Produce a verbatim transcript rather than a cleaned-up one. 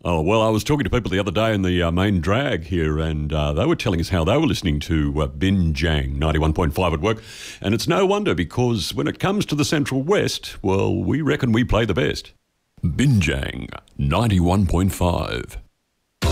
Oh, well, I was talking to people the other day in the uh, main drag here, and uh, they were telling us how they were listening to uh, Binjang ninety-one point five at work. And it's no wonder, because when it comes to the Central West, well, we reckon we play the best. Binjang ninety-one point five.